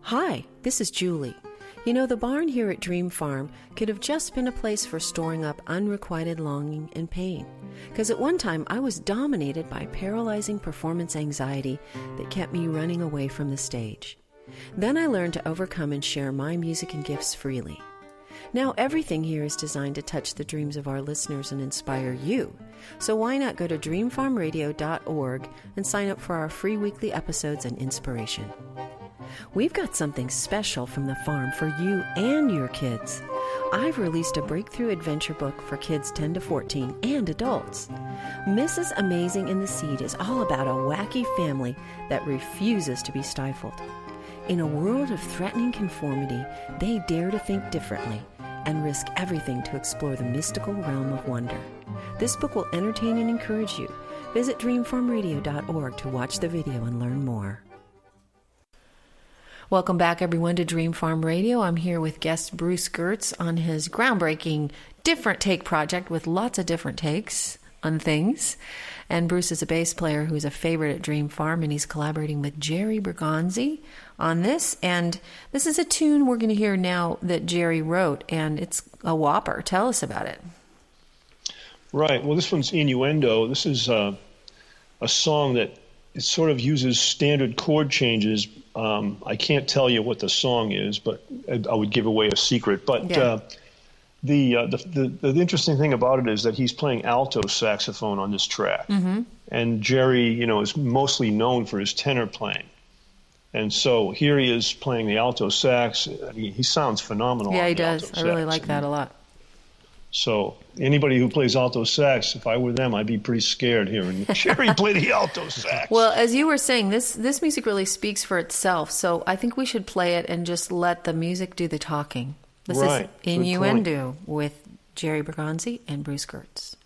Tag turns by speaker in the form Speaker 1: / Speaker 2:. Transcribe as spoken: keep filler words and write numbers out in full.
Speaker 1: Hi, this is Julie. You know, the barn here at Dream Farm could have just been a place for storing up unrequited longing and pain. Because at one time I was dominated by paralyzing performance anxiety that kept me running away from the stage. Then I learned to overcome and share my music and gifts freely. Now everything here is designed to touch the dreams of our listeners and inspire you. So why not go to dream farm radio dot org and sign up for our free weekly episodes and inspiration. We've got something special from the farm for you and your kids. I've released a breakthrough adventure book for kids ten to fourteen and adults. Missus Amazing in the Seed is all about a wacky family that refuses to be stifled. In a world of threatening conformity, they dare to think differently and risk everything to explore the mystical realm of wonder. This book will entertain and encourage you. Visit dream farm radio dot org to watch the video and learn more. Welcome back, everyone, to Dream Farm Radio. I'm here with guest Bruce Gertz on his groundbreaking Different Take project with lots of different takes on things. And Bruce is a bass player who's a favorite at Dream Farm, and he's collaborating with Jerry Bergonzi on this. And this is a tune we're going to hear now that Jerry wrote, and it's a whopper. Tell us about it.
Speaker 2: Right. Well, this one's Innuendo. This is uh, a song that it sort of uses standard chord changes. Um, I can't tell you what the song is, but I, I would give away a secret. But
Speaker 1: yeah.
Speaker 2: uh, the, uh, the, the the interesting thing about it is that he's playing alto saxophone on this track,
Speaker 1: mm-hmm.
Speaker 2: and Jerry, you know, is mostly known for his tenor playing. And so here he is playing the alto sax. He, he sounds phenomenal.
Speaker 1: Yeah,
Speaker 2: on
Speaker 1: he
Speaker 2: the
Speaker 1: does.
Speaker 2: alto
Speaker 1: I really
Speaker 2: sax.
Speaker 1: like that a lot.
Speaker 2: So anybody who plays alto sax, if I were them, I'd be pretty scared hearing Jerry play the alto sax.
Speaker 1: Well, as you were saying, this this music really speaks for itself. So I think we should play it and just let the music do the talking. This
Speaker 2: right.
Speaker 1: is Innuendo with Jerry Bergonzi and Bruce Gertz.